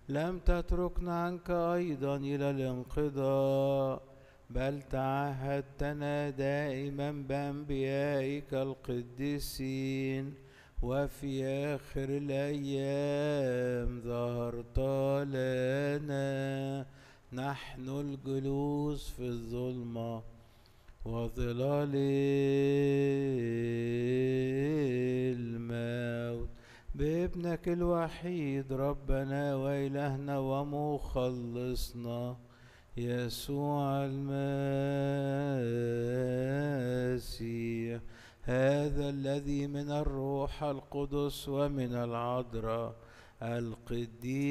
لم تتركنا عنك أيضا إلى الانقضاء، بل تعهدتنا دائما بأنبيائك القديسين، وفي آخر الأيام ظهرت لنا نحن الجلوس في الظلمة وظلال الموت بابنك الوحيد ربنا وإلهنا ومخلصنا يسوع المسيح، هذا الذي من الروح القدس ومن العذراء القديس